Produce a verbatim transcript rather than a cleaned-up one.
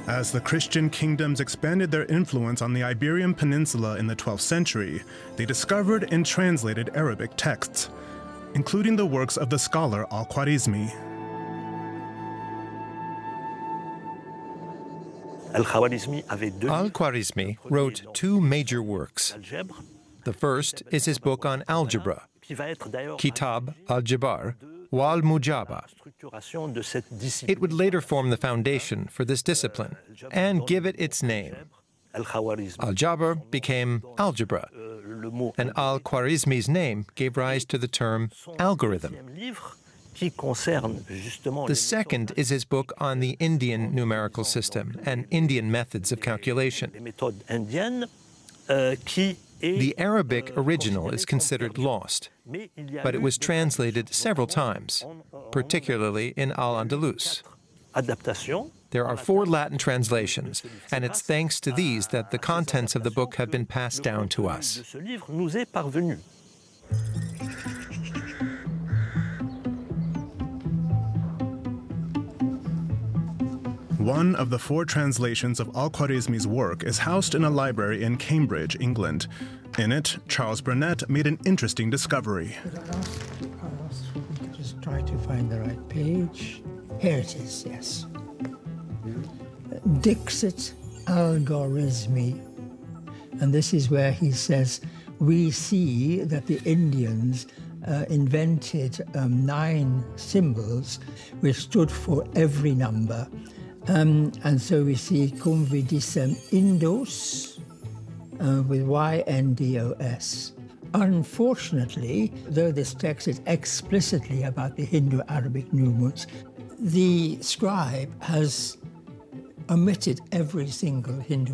As the Christian kingdoms expanded their influence on the Iberian Peninsula in the twelfth century, they discovered and translated Arabic texts, including the works of the scholar Al-Khwarizmi. Al-Khwarizmi wrote two major works. The first is his book on algebra, Kitab al-Jabar wal Mujaba. It would later form the foundation for this discipline and give it its name. Al-Jabar became algebra, and Al-Khwarizmi's name gave rise to the term algorithm. The second is his book on the Indian numerical system and Indian methods of calculation. The Arabic original is considered lost, but it was translated several times, particularly in Al-Andalus. There are four Latin translations, and it's thanks to these that the contents of the book have been passed down to us. One of the four translations of Al-Khwarizmi's work is housed in a library in Cambridge, England. In it, Charles Burnett made an interesting discovery. Just try to find the right page. Here it is, yes. Dixit Al-Khwarizmi. And this is where he says, we see that the Indians uh, invented um, nine symbols which stood for every number. Um, and so we see cum vidissem Indos uh, with Y N D O S. Unfortunately, though this text is explicitly about the Hindu-Arabic numerals, the scribe has omitted every single Hindu